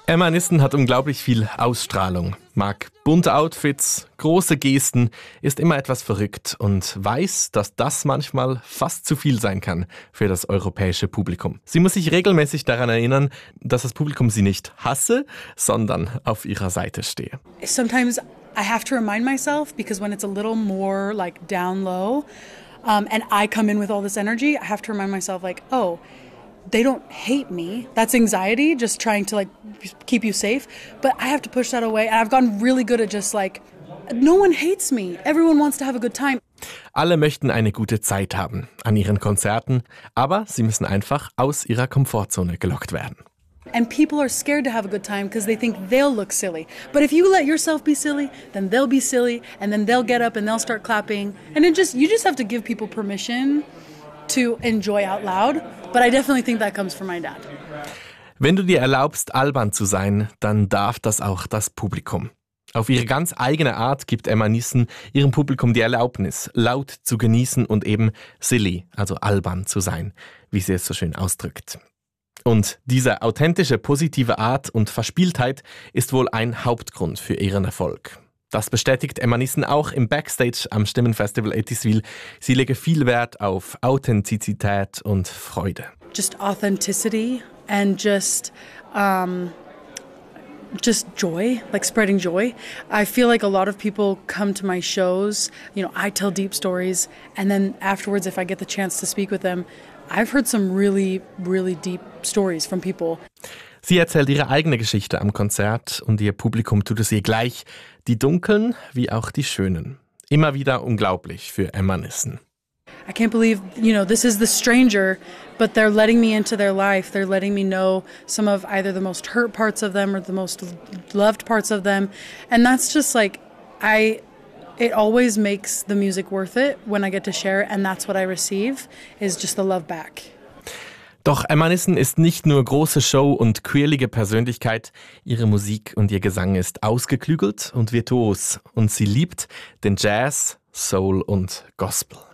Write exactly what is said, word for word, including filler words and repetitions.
Emma Nissen hat unglaublich viel Ausstrahlung, mag bunte Outfits, große Gesten, ist immer etwas verrückt und weiß, dass das manchmal fast zu viel sein kann für das europäische Publikum. Sie muss sich regelmäßig daran erinnern, dass das Publikum sie nicht hasse, sondern auf ihrer Seite stehe. Sometimes I have to remind myself, because when it's a little more like down low, um, and I come in with all this energy, I have to remind myself like, oh, they don't hate me. That's anxiety, just trying to like keep you safe. But I have to push that away. And I've gotten really good at just like, no one hates me. Everyone wants to have a good time. Alle möchten eine gute Zeit haben an ihren Konzerten, aber sie müssen einfach aus ihrer Komfortzone gelockt werden. And people are scared to have a good time because they think they'll look silly. But if you let yourself be silly, then they'll be silly, and then they'll get up and they'll start clapping. And it just you just have to give people permission to enjoy out loud. But I definitely think that comes from my dad. Wenn du dir erlaubst, albern zu sein, dann darf das auch das Publikum. Auf ihre ganz eigene Art gibt Emma Nissen ihrem Publikum die Erlaubnis, laut zu genießen und eben silly, also albern zu sein, wie sie es so schön ausdrückt. Und diese authentische, positive Art und Verspieltheit ist wohl ein Hauptgrund für ihren Erfolg. Das bestätigt Emma Nissen auch im Backstage am Stimmenfestival Etiswil. Sie lege viel Wert auf Authentizität und Freude. Just authenticity and just um, just joy, like spreading joy. I feel like a lot of people come to my shows, you know, I tell deep stories, and then afterwards, if I get the chance to speak with them, I've heard some really, really deep stories from people. Sie erzählt ihre eigene Geschichte am Konzert und ihr Publikum tut es ihr gleich, die dunklen wie auch die schönen. Immer wieder unglaublich für Emma Nissen. I can't believe, you know, this is the stranger, but they're letting me into their life. They're letting me know some of either the most hurt parts of them or the most loved parts of them. And that's just like, I, it always makes the music worth it when I get to share it. And that's what I receive, is just the love back. Doch Emma Nissen ist nicht nur große Show und quirlige Persönlichkeit, ihre Musik und ihr Gesang ist ausgeklügelt und virtuos und sie liebt den Jazz, Soul und Gospel.